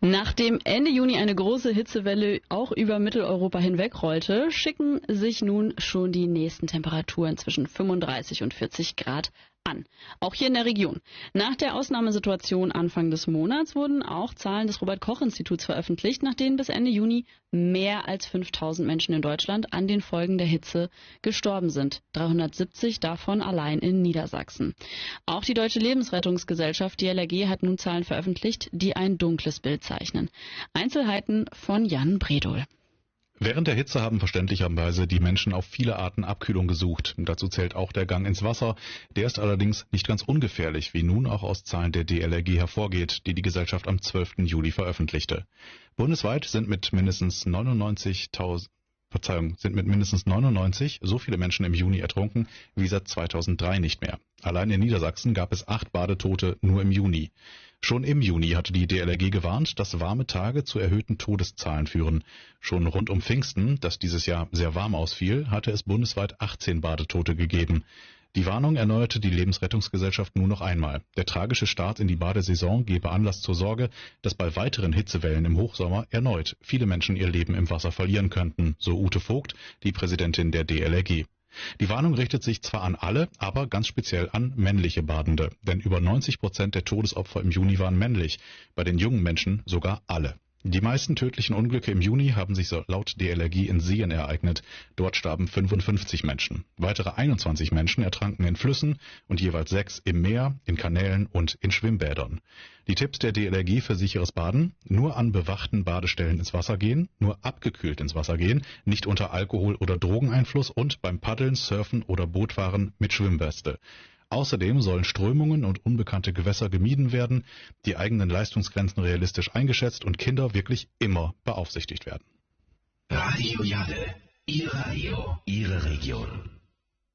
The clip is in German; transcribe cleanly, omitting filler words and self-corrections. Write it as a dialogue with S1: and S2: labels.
S1: Nachdem Ende Juni eine große Hitzewelle auch über Mitteleuropa hinwegrollte, schicken sich nun schon die nächsten Temperaturen zwischen 35 und 40 Grad an. Auch hier in der Region. Nach der Ausnahmesituation Anfang des Monats wurden auch Zahlen des Robert-Koch-Instituts veröffentlicht, nach denen bis Ende Juni mehr als 5000 Menschen in Deutschland an den Folgen der Hitze gestorben sind. 370 davon allein in Niedersachsen. Auch die Deutsche Lebensrettungsgesellschaft, DLRG, hat nun Zahlen veröffentlicht, die ein dunkles Bild zeichnen. Einzelheiten von Jan Bredohl.
S2: Während der Hitze haben verständlicherweise die Menschen auf viele Arten Abkühlung gesucht. Dazu zählt auch der Gang ins Wasser. Der ist allerdings nicht ganz ungefährlich, wie nun auch aus Zahlen der DLRG hervorgeht, die die Gesellschaft am 12. Juli veröffentlichte. Bundesweit sind mit mindestens 99 so viele Menschen im Juni ertrunken wie seit 2003 nicht mehr. Allein in Niedersachsen gab es 8 Badetote nur im Juni. Schon im Juni hatte die DLRG gewarnt, dass warme Tage zu erhöhten Todeszahlen führen. Schon rund um Pfingsten, das dieses Jahr sehr warm ausfiel, hatte es bundesweit 18 Badetote gegeben. Die Warnung erneuerte die Lebensrettungsgesellschaft nur noch einmal. Der tragische Start in die Badesaison gebe Anlass zur Sorge, dass bei weiteren Hitzewellen im Hochsommer erneut viele Menschen ihr Leben im Wasser verlieren könnten, so Ute Vogt, die Präsidentin der DLRG. Die Warnung richtet sich zwar an alle, aber ganz speziell an männliche Badende, denn über 90% der Todesopfer im Juni waren männlich, bei den jungen Menschen sogar alle. Die meisten tödlichen Unglücke im Juni haben sich laut DLRG in Seen ereignet. Dort starben 55 Menschen. Weitere 21 Menschen ertranken in Flüssen und jeweils 6 im Meer, in Kanälen und in Schwimmbädern. Die Tipps der DLRG für sicheres Baden: nur an bewachten Badestellen ins Wasser gehen, nur abgekühlt ins Wasser gehen, nicht unter Alkohol- oder Drogeneinfluss und beim Paddeln, Surfen oder Bootfahren mit Schwimmweste. Außerdem sollen Strömungen und unbekannte Gewässer gemieden werden, die eigenen Leistungsgrenzen realistisch eingeschätzt und Kinder wirklich immer beaufsichtigt werden.
S3: Radio Jade, Ihr Radio, Ihre Region.